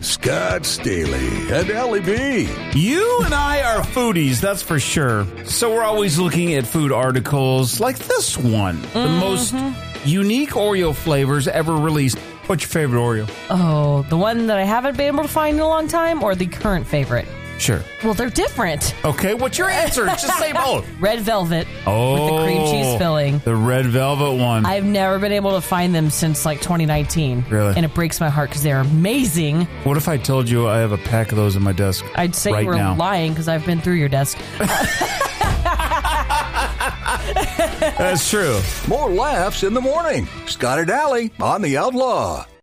Scott Staley and Ellie B. You and I are foodies, that's for sure. So we're always looking at food articles like this one. The most unique Oreo flavors ever released. What's your favorite Oreo? Oh, the one that I haven't been able to find in a long time, or the current favorite? Sure. Well, they're different. Okay, what's your answer? Just say both. Red Velvet with the cream cheese filling. The Red Velvet one. I've never been able to find them since like 2019. Really? And it breaks my heart because they're amazing. What if I told you I have a pack of those in my desk? I'd say right you were now. lying because I've been through your desk. That's true. More laughs in the morning. Scott and Ellie on The Outlaw.